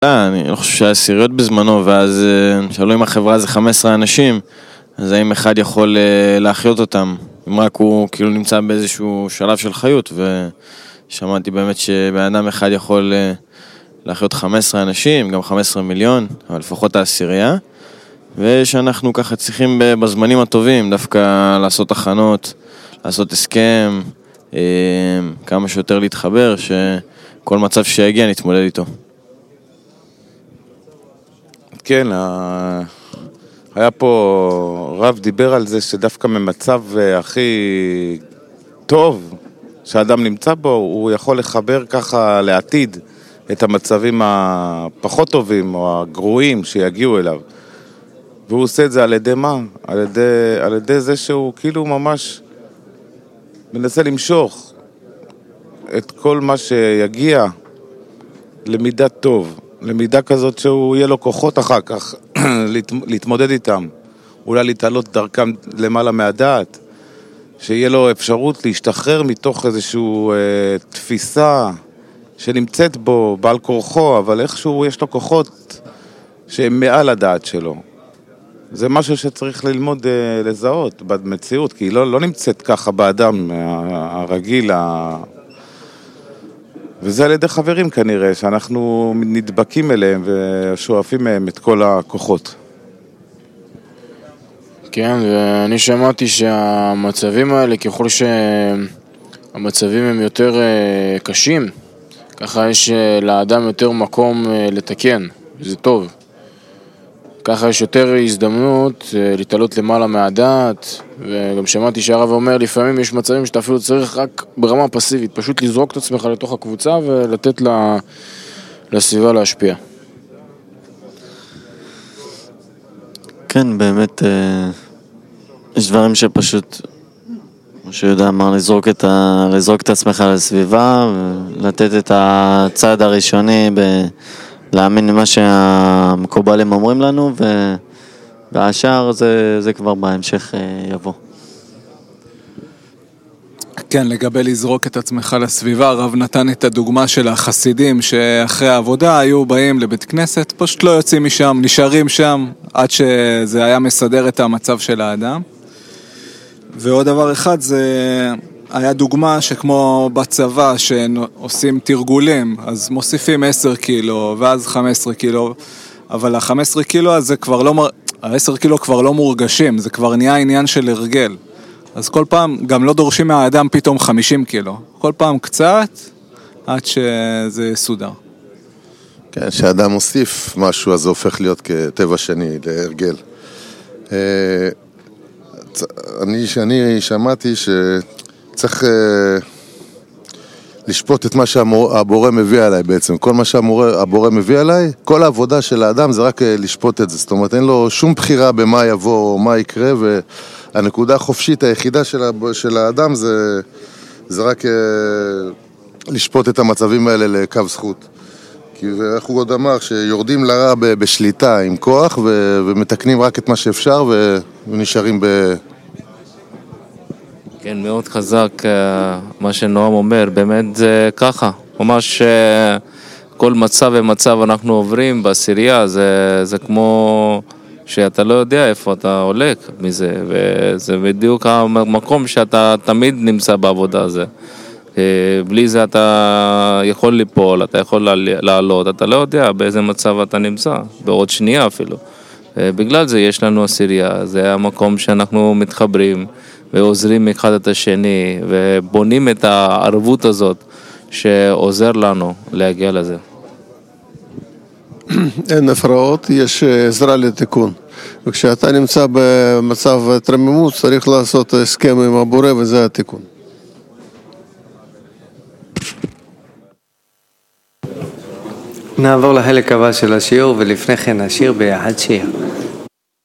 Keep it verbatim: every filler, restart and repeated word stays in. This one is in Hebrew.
אני לא חושב שהעשיריות בזמנו, ואז שאלו אם החברה זה חמישה עשר אנשים, אז האם אחד יכול להחיות אותם, אם רק הוא כאילו נמצא באיזשהו שלב של חיות, ושמעתי באמת שבן אדם אחד יכול להחיות חמישה עשר אנשים, גם חמישה עשר מיליון, אבל לפחות העשירייה, ושאנחנו ככה צריכים בזמנים הטובים דווקא לעשות הכנות, לעשות הסכם, כמה שיותר להתחבר, שכל מצב שיגיע נתמודד איתו. כן, היה פה, רב דיבר על זה שדווקא ממצב הכי טוב שהאדם נמצא בו, הוא יכול לחבר ככה לעתיד את המצבים הפחות טובים או הגרועים שיגיעו אליו. והוא עושה את זה על ידי מה? על ידי, על ידי זה שהוא כאילו ממש מנסה למשוך את כל מה שיגיע למידה טוב. למידה כזאת שהוא יהיה לו כוחות אחר כך להתמודד איתם, אולי להתעלות דרכם למעלה מהדעת, שיהיה לו אפשרות להשתחרר מתוך איזושהי אה, תפיסה שנמצאת בו, בעל כורחו, אבל איכשהו יש לו כוחות שהם מעל הדעת שלו. זה משהו שצריך ללמוד אה, לזהות במציאות, כי היא לא, לא נמצאת ככה באדם הרגיל, ה... וזה על ידי חברים כנראה, שאנחנו נדבקים אליהם ושואפים מהם את כל הכוחות. כן, ואני שמעתי שהמצבים האלה, ככל שהמצבים הם יותר קשים, ככה יש לאדם יותר מקום לתקן, וזה טוב. ככה יש יותר הזדמנות להתעלות למעלה מהדעת, וגם שמעתי שהרב אומר, לפעמים יש מצבים שאתה אפילו צריך רק ברמה פסיבית, פשוט לזרוק את עצמך לתוך הקבוצה ולתת לה, לסביבה להשפיע. כן, באמת, יש דברים שפשוט, כמו שיודע אמר, לזרוק את, ה, לזרוק את עצמך לסביבה, ולתת את הצעד הראשוני ב... להאמין למה שהמקובלים אומרים לנו, ו... והשאר זה, זה כבר בהמשך יבוא. כן, לגבי לזרוק את עצמך לסביבה, הרב נתן את הדוגמה של החסידים שאחרי העבודה היו באים לבית כנסת, פשוט לא יוצאים משם, נשארים שם עד שזה היה מסדר את המצב של האדם. ועוד דבר אחד זה... היה דוגמה שכמו בצבא שעושים תרגולים, אז מוסיפים עשרה קילו ואז חמישה עשר קילו, אבל ה-חמישה עשר קילו הזה כבר לא, ה-עשרה קילו כבר לא מורגשים, זה כבר נהיה עניין של הרגל. אז כל פעם גם לא דורשים מהאדם פתאום חמישים קילו, כל פעם קצת עד שזה יסודר. כן, שהאדם מוסיף משהו, אז זה הופך להיות כטבע שני, להרגל. אני, שאני שמעתי ש... צריך uh, לשפוט את מה שהבורא מביא עליי בעצם. כל מה שהבורא מביא עליי, כל העבודה של האדם זה רק uh, לשפוט את זה. זאת אומרת, אין לו שום בחירה במה יבוא או מה יקרה, והנקודה החופשית היחידה של, של האדם זה, זה רק uh, לשפוט את המצבים האלה לקו זכות. כי איך הוא עוד אמר שיורדים לרע בשליטה עם כוח ו, ומתקנים רק את מה שאפשר ו, ונשארים ב... כן, מאוד חזק מה שנועם אומר, באמת זה ככה, ממש כל מצב ומצב אנחנו עוברים בעשירייה, זה, זה כמו שאתה לא יודע איפה אתה הולך מזה, וזה בדיוק המקום שאתה תמיד נמצא בעבודה הזה. בלי זה אתה יכול ליפול, אתה יכול לעלות, אתה לא יודע באיזה מצב אתה נמצא, בעוד שנייה אפילו. בגלל זה יש לנו עשירייה, זה המקום שאנחנו מתחברים, ועוזרים אחד את השני, ובונים את הערבות הזאת שעוזר לנו להגיע לזה. אין הפרעות, יש עזרה לתיקון. וכשאתה נמצא במצב תרממות, צריך לעשות הסכם עם הבורא, וזה התיקון. נעבור לחלק הבא של השיעור, ולפני כן נשיר ביחד שיר.